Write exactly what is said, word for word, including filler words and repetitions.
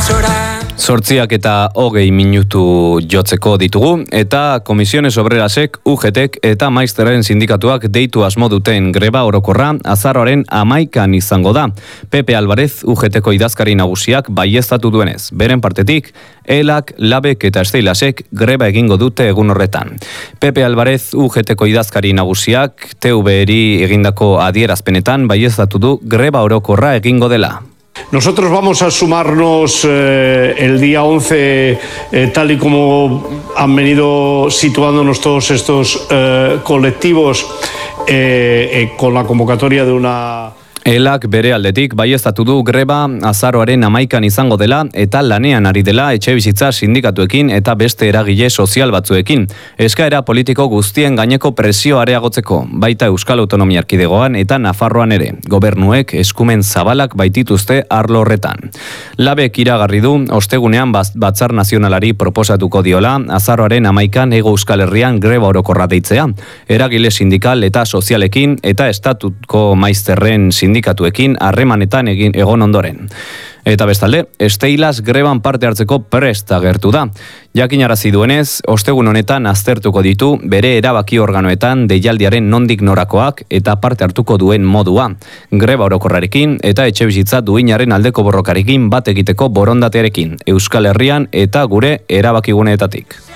Zortziak eta hogei minutu jotzeko ditugu, eta Komisiones Obrerasek, U G Tek eta Maizterren sindikatuak deitu asmo duten greba orokorra azaroaren amaikan izango da. Pepe Alvarez, U G Teko idazkari nagusiak baieztatu duenez. Beren partetik, Elak, Labek eta Esteilasek greba egingo dute egun horretan. Pepe Alvarez, U G Teko idazkari nagusiak, T V eri egindako adierazpenetan baieztatu du greba orokorra egingo dela. Nosotros vamos a sumarnos eh, el día once, eh, tal y como han venido situándonos todos estos eh, colectivos eh, eh, con la convocatoria de una... Elak bere aldetik baieztatu du greba azaroaren amaikan izango dela eta lanean ari dela etxebizitza sindikatuekin eta beste eragile sozial batzuekin. Eskaera politiko guztien gaineko presio areagotzeko, baita Euskal Autonomia Erkidegoan eta Nafarroan ere. Gobernuek eskumen zabalak baitituzte arlo horretan. Labek iragarri du ostegunean Batzar Nazionalari proposatuko diola azaroaren amaikan Hego Euskal Herrian greba orokorra deitzea. Eragile sindikal eta sozialekin eta estatuko Maizterren sindikatuekin sindikatuekin harremanetan egin egon ondoren. Eta bestalde, Esteilas greban parte hartzeko prest agertu da. Jakinarazi duenez, ostegun honetan aztertuko ditu bere erabaki organoetan deialdiaren nondik norakoak eta parte hartuko duen modua. Greba orokorrarekin eta etxebizitza duinaren aldeko borrokarekin bat egiteko borondatearekin, Euskal Herrian eta gure erabakiguneetatik.